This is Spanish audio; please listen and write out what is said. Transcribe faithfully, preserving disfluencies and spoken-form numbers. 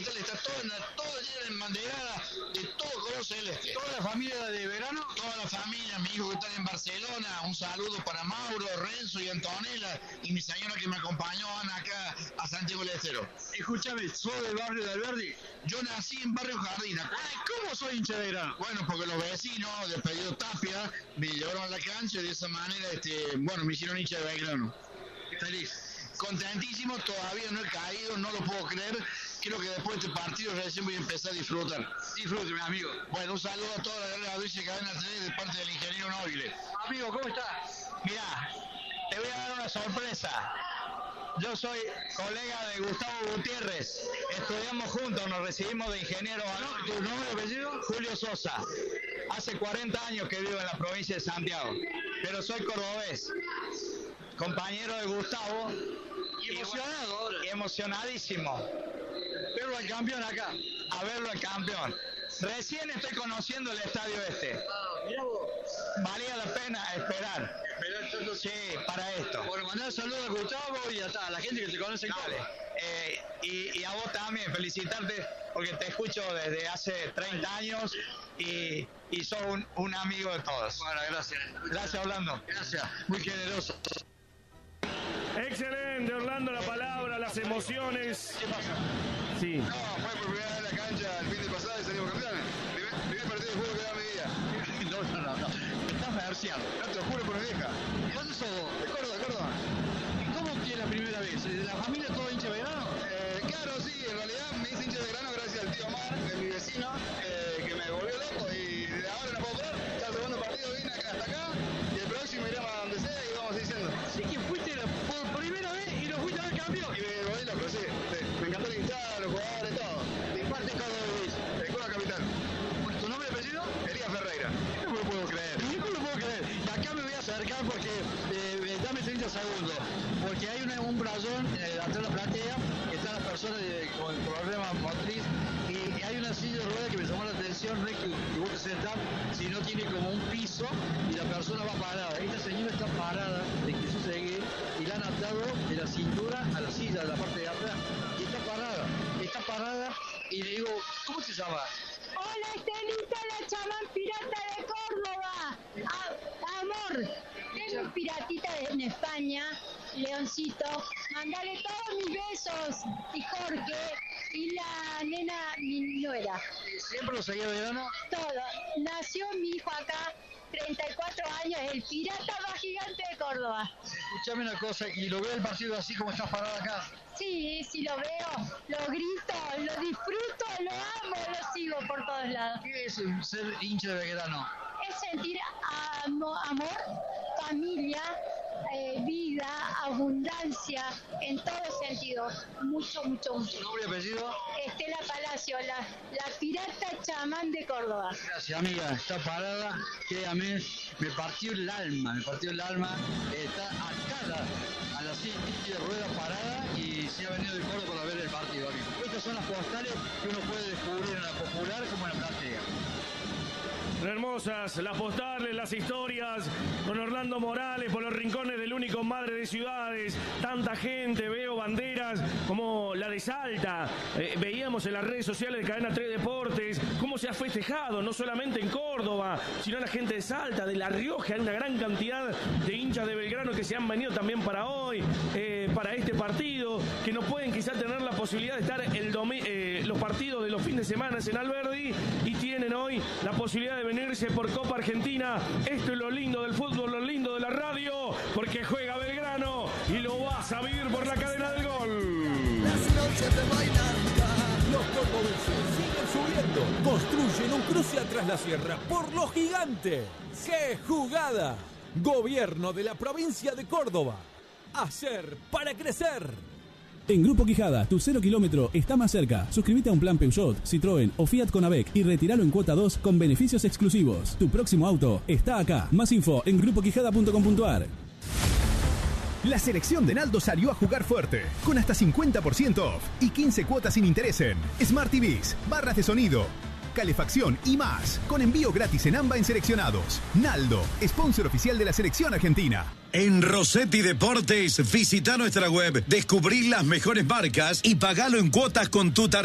capital está toda, toda llena de banderada de todo color celeste. ¿Toda la familia de Verano? Toda la familia, mi hijo que está en Barcelona, un saludo para Mauro, Renzo y Antonella y mi señora que me acompañó, Ana, acá a Santiago del Estero. Escúchame, ¿sos del barrio de Alberdi? Yo nací en Barrio Jardín. Ay, ¿cómo soy hincha de Verano? Bueno, porque los vecinos de Pedido Tapia me llevaron a la cancha y de esa manera, este, bueno, me hicieron hincha de Belgrano. Feliz. Contentísimo, todavía no he caído, no lo puedo creer. Creo que después de este partido recién voy a empezar a disfrutar. Disfrute, mi amigo. Bueno, un saludo a toda la gran audiencia de Cadena tres de parte del ingeniero Nobile. Amigo, ¿cómo estás? Mirá, te voy a dar una sorpresa. Yo soy colega de Gustavo Gutiérrez. Estudiamos juntos, nos recibimos de ingeniero. ¿No? ¿Tu nombre y apellido? Julio Sosa. Hace cuarenta años que vivo en la provincia de Santiago, pero soy cordobés. Compañero de Gustavo. Y emocionado ahora. Y emocionadísimo. Verlo al campeón acá. A verlo al campeón. Recién estoy conociendo el estadio este. Ah, mirá vos. Valía la pena esperar. Esperar tanto. Sí, para esto. Bueno, mandar saludos a Gustavo y a, a la gente que te conoce en Dale. Córdoba. Eh, y, y a vos también, felicitarte porque te escucho desde hace treinta años y, y sos un, un amigo de todos. Bueno, gracias. Gracias, Orlando. Gracias, muy generoso. Excelente, Orlando, la palabra, las emociones. ¿Qué pasa? Sí. No, fue por primera vez en la cancha el fin de pasado y salimos campeones. Primer, primer partido de juego que da mi vida. No, no, no, no. Estás merciado. No, te lo juro por mi vieja. ¿De dónde sos vos? De Córdoba, Córdoba. ¿Y cómo que es la primera vez? ¿De la familia todo hincha de Verano? Eh, claro, sí, en realidad me hice hincha de grano gracias al tío Omar, de mi vecino, eh, que me volvió loco y de ahora no puedo parar. Ya el segundo partido vine acá hasta acá y el próximo iremos a donde sea y vamos diciendo. Sí que fuiste la, por primera vez y lo fuiste a ver campeón. Y me volví loco, sí, sí. Me encantó el hinchado, los jugadores, todo. ¿De parte Córdoba vivís? El Córdoba Capital. ¿Tu nombre y apellido? Elías Ferreira. No me lo puedo creer. No lo puedo creer. Y acá me voy a acercar porque eh, dame treinta segundos. Porque hay una, un brayón eh, atrás de la platea que están las personas de, con problema motriz y, y hay una silla de ruedas que me llamó la atención, no es que, que vos te sentás, sino tiene como un piso y la persona va parada. Esta señora está parada de que yo llegué y la han atado de la cintura a la silla de la parte de atrás y está parada. Está parada y le digo, ¿cómo se llama? Hola Estelita, la chamán pirata de Córdoba. A- amor, tengo un piratita de- en España, Leoncito. Mandale todos mis besos. Y Jorge, y la nena, mi nuera. ¿Siempre lo seguía de verano? Todo. Nació mi hijo acá, treinta y cuatro años, el pirata más gigante de Córdoba. Escuchame una cosa, y lo veo el partido así como estás parado acá. Sí, sí lo veo, lo grito, lo disfruto, lo amo, lo sigo por todos lados. ¿Qué es ser hincha de Belgrano? Es sentir amo- amor, familia, eh, vida, abundancia, en todo sentido. Mucho, mucho, mucho. ¿Tu nombre y apellido? Estela Palacio, la, la pirata chamán de Córdoba. Gracias, amiga. Está parada, que a mí me partió el alma, me partió el alma. Está atada a la silla de ruedas parada y se ha venido de Córdoba para ver el partido aquí. Estas son las postales que uno puede descubrir en la popular como en la platea. Hermosas las postales, las historias con Orlando Morales por los rincones del único Madre de Ciudades. Tanta gente, veo banderas como la de Salta. Eh, veíamos en las redes sociales de Cadena tres Deportes cómo se ha festejado, no solamente en Córdoba, sino la gente de Salta, de La Rioja. Hay una gran cantidad de hinchas de Belgrano que se han venido también para hoy, eh, para este partido, que no pueden quizás tener la posibilidad de estar el domi- eh, los partidos de los fines de semana en Alberdi y tienen hoy la posibilidad de venirse por Copa Argentina. Esto es lo lindo del fútbol, lo lindo de la radio, porque juega Belgrano y lo vas a vivir por la cadena del gol. Las noches de bailar, los cordobeses siguen subiendo, construyen un cruce atrás la sierra por los gigantes. ¡Qué jugada! Gobierno de la provincia de Córdoba. Hacer para crecer. En Grupo Quijada, tu cero kilómetro está más cerca. Suscríbete a un plan Peugeot, Citroën o Fiat Conavec y retíralo en cuota dos con beneficios exclusivos. Tu próximo auto está acá. Más info en grupo quijada punto com punto a r. La selección de Naldo salió a jugar fuerte, con hasta cincuenta por ciento off y quince cuotas sin interés en Smart T Vs, barras de sonido, calefacción y más, con envío gratis en AMBA en seleccionados. Naldo, sponsor oficial de la selección argentina. En Rossetti Deportes, visita nuestra web, descubrí las mejores marcas y pagalo en cuotas con tu tarjeta.